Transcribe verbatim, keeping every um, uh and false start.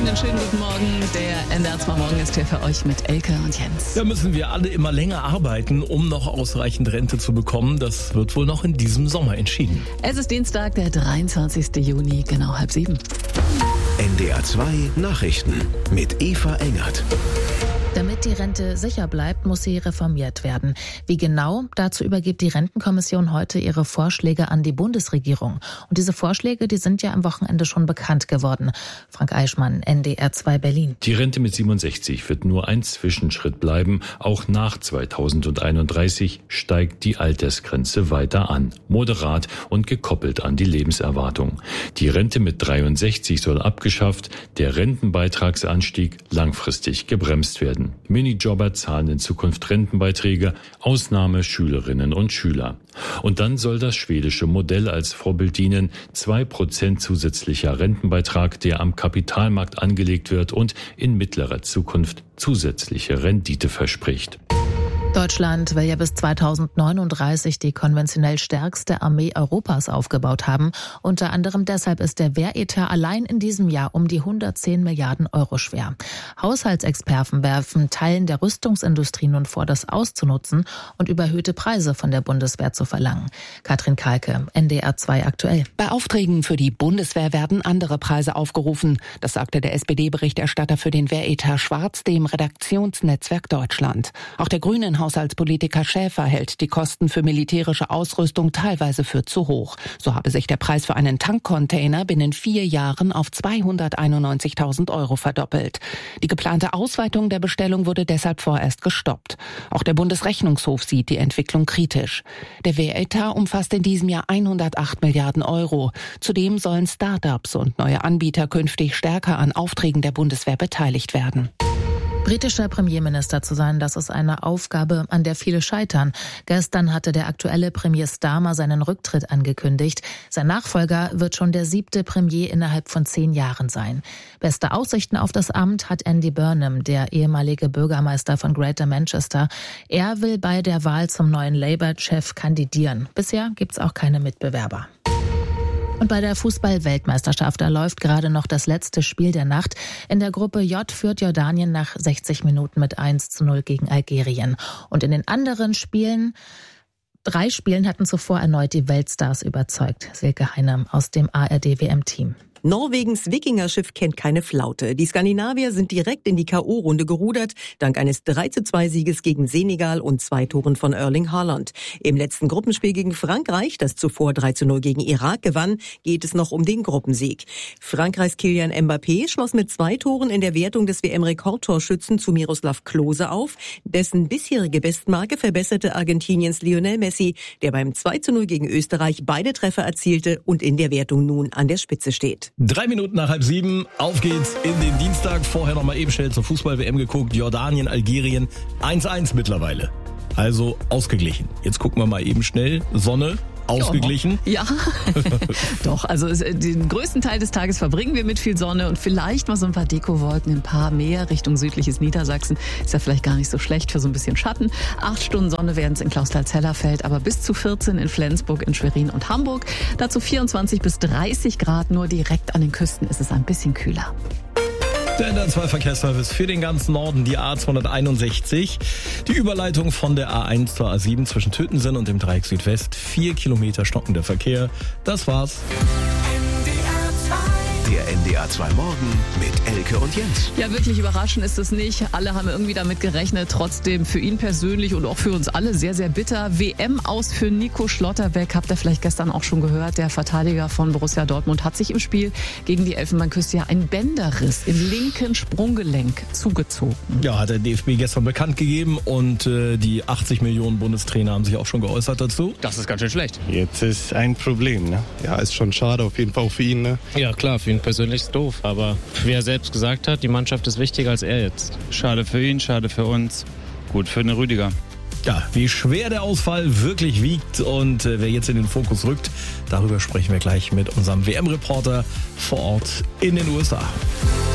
Ihnen einen schönen guten Morgen. Der N D R zwei Morgen ist hier für euch mit Elke und Jens. Da müssen wir alle immer länger arbeiten, um noch ausreichend Rente zu bekommen. Das wird wohl noch in diesem Sommer entschieden. Es ist Dienstag, der dreiundzwanzigsten Juni, genau halb sieben. N D R zwei Nachrichten mit Eva Engert. Damit die Rente sicher bleibt, muss sie reformiert werden. Wie genau? Dazu übergibt die Rentenkommission heute ihre Vorschläge an die Bundesregierung. Und diese Vorschläge, die sind ja am Wochenende schon bekannt geworden. Frank Eichmann, N D R zwei Berlin. Die Rente mit siebenundsechzig wird nur ein Zwischenschritt bleiben. Auch nach zweitausendeinunddreißig steigt die Altersgrenze weiter an. Moderat und gekoppelt an die Lebenserwartung. Die Rente mit dreiundsechzig soll abgeschafft, der Rentenbeitragsanstieg langfristig gebremst werden. Minijobber zahlen in Zukunft Rentenbeiträge, Ausnahme Schülerinnen und Schüler. Und dann soll das schwedische Modell als Vorbild dienen, zwei Prozent zusätzlicher Rentenbeitrag, der am Kapitalmarkt angelegt wird und in mittlerer Zukunft zusätzliche Rendite verspricht. Deutschland will ja bis zweitausendneununddreißig die konventionell stärkste Armee Europas aufgebaut haben. Unter anderem deshalb ist der Wehretat allein in diesem Jahr um die hundertzehn Milliarden Euro schwer. Haushaltsexperten werfen Teilen der Rüstungsindustrie nun vor, das auszunutzen und überhöhte Preise von der Bundeswehr zu verlangen. Katrin Kalke, N D R zwei aktuell. Bei Aufträgen für die Bundeswehr werden andere Preise aufgerufen. Das sagte der S P D-Berichterstatter für den Wehretat Schwarz dem Redaktionsnetzwerk Deutschland. Auch der Grünen Haushaltspolitiker Schäfer hält die Kosten für militärische Ausrüstung teilweise für zu hoch. So habe sich der Preis für einen Tankcontainer binnen vier Jahren auf zweihunderteinundneunzigtausend Euro verdoppelt. Die geplante Ausweitung der Bestellung wurde deshalb vorerst gestoppt. Auch der Bundesrechnungshof sieht die Entwicklung kritisch. Der Wehretat umfasst in diesem Jahr hundertacht Milliarden Euro. Zudem sollen Start-ups und neue Anbieter künftig stärker an Aufträgen der Bundeswehr beteiligt werden. Britischer Premierminister zu sein, das ist eine Aufgabe, an der viele scheitern. Gestern hatte der aktuelle Premier Starmer seinen Rücktritt angekündigt. Sein Nachfolger wird schon der siebte Premier innerhalb von zehn Jahren sein. Beste Aussichten auf das Amt hat Andy Burnham, der ehemalige Bürgermeister von Greater Manchester. Er will bei der Wahl zum neuen Labour-Chef kandidieren. Bisher gibt's auch keine Mitbewerber. Und bei der Fußball-Weltmeisterschaft, da läuft gerade noch das letzte Spiel der Nacht. In der Gruppe J führt Jordanien nach sechzig Minuten mit eins zu null gegen Algerien. Und in den anderen Spielen, drei Spielen hatten zuvor erneut die Weltstars überzeugt. Silke Heine aus dem A R D W M-Team. Norwegens Wikingerschiff kennt keine Flaute. Die Skandinavier sind direkt in die K O-Runde gerudert, dank eines drei zu zwei Sieges gegen Senegal und zwei Toren von Erling Haaland. Im letzten Gruppenspiel gegen Frankreich, das zuvor drei zu null gegen Irak gewann, geht es noch um den Gruppensieg. Frankreichs Kylian Mbappé schloss mit zwei Toren in der Wertung des W M-Rekordtorschützen zu Miroslav Klose auf. Dessen bisherige Bestmarke verbesserte Argentiniens Lionel Messi, der beim zwei zu null gegen Österreich beide Treffer erzielte und in der Wertung nun an der Spitze steht. Drei Minuten nach halb sieben, auf geht's in den Dienstag. Vorher noch mal eben schnell zur Fußball-W M geguckt. Jordanien, Algerien, eins eins mittlerweile. Also ausgeglichen. Jetzt gucken wir mal eben schnell. Sonne. Ausgeglichen? Ja, doch. Also den größten Teil des Tages verbringen wir mit viel Sonne und vielleicht mal so ein paar Dekowolken, ein paar mehr Richtung südliches Niedersachsen. Ist ja vielleicht gar nicht so schlecht für so ein bisschen Schatten. Acht Stunden Sonne werden es in Clausthal-Zellerfeld, aber bis zu vierzehn in Flensburg, in Schwerin und Hamburg. Dazu vierundzwanzig bis dreißig Grad, nur direkt an den Küsten ist es ein bisschen kühler. Der N D R zwei Verkehrsservice für den ganzen Norden, die A zweihunderteinundsechzig. Die Überleitung von der A eins zur A sieben zwischen Tötensen und dem Dreieck Südwest. Vier Kilometer stockender Verkehr. Das war's. Der N D R zwei Morgen mit Elke und Jens. Ja, wirklich überraschend ist es nicht. Alle haben irgendwie damit gerechnet. Trotzdem für ihn persönlich und auch für uns alle sehr, sehr bitter. W M aus für Nico Schlotterbeck. Habt ihr vielleicht gestern auch schon gehört. Der Verteidiger von Borussia Dortmund hat sich im Spiel gegen die Elfenbeinküste ja einen Bänderriss im linken Sprunggelenk zugezogen. Ja, hat der D F B gestern bekannt gegeben und äh, die achtzig Millionen Bundestrainer haben sich auch schon geäußert dazu. Das ist ganz schön schlecht. Jetzt ist ein Problem, ne? Ja, ist schon schade auf jeden Fall auch für ihn, ne? Ja, klar, für ihn persönlich ist doof. Aber wie er selbst gesagt hat, die Mannschaft ist wichtiger als er jetzt. Schade für ihn, schade für uns. Gut für den Rüdiger. Ja, wie schwer der Ausfall wirklich wiegt und äh, wer jetzt in den Fokus rückt, darüber sprechen wir gleich mit unserem W M-Reporter vor Ort in den U S A.